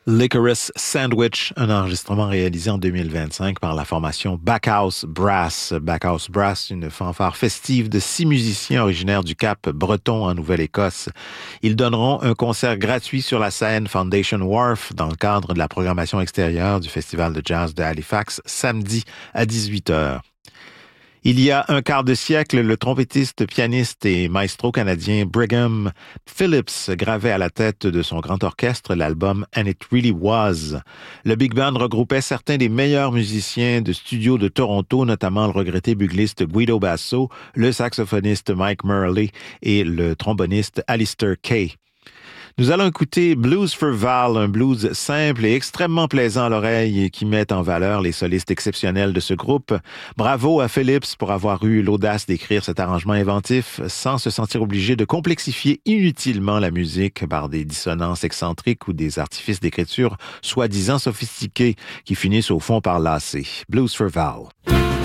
Licorice Sandwich, un enregistrement réalisé en 2025 par la formation Backhouse Brass. Backhouse Brass, une fanfare festive de 6 musiciens originaires du Cap Breton en Nouvelle-Écosse. Ils donneront un concert gratuit sur la scène Foundation Wharf dans le cadre de la programmation extérieure du Festival de jazz de Halifax samedi à 18h. Il y a un quart de siècle, le trompettiste, pianiste et maestro canadien Brigham Phillips gravait à la tête de son grand orchestre l'album And It Really Was. Le Big Band regroupait certains des meilleurs musiciens de studio de Toronto, notamment le regretté bugliste Guido Basso, le saxophoniste Mike Murley et le tromboniste Alistair Kay. Nous allons écouter Blues for Val, un blues simple et extrêmement plaisant à l'oreille qui met en valeur les solistes exceptionnels de ce groupe. Bravo à Phillips pour avoir eu l'audace d'écrire cet arrangement inventif sans se sentir obligé de complexifier inutilement la musique par des dissonances excentriques ou des artifices d'écriture soi-disant sophistiqués qui finissent au fond par lasser. Blues for Val.